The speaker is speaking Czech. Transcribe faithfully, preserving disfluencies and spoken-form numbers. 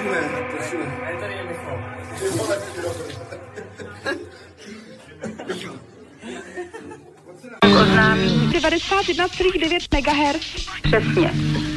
točíme, točíme. A je tady je Michal. Oznámí devadesát jedna celá devět megahertz. Přesně.